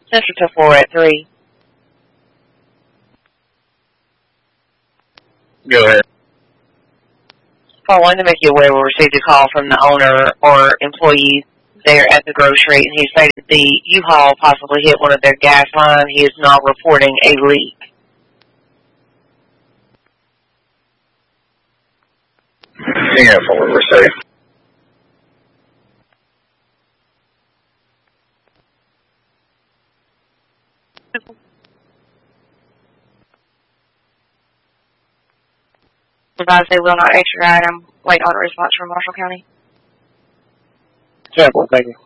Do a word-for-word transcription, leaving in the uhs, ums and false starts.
Central to four at three. Go ahead. I wanted to make you aware we received a call from the owner or employee there at the grocery, and he stated the U-Haul possibly hit one of their gas lines. He is now reporting a leak. Hang on for what we're saying. Advise they will not extradite him. Wait on a response from Marshall County. Simple, thank you.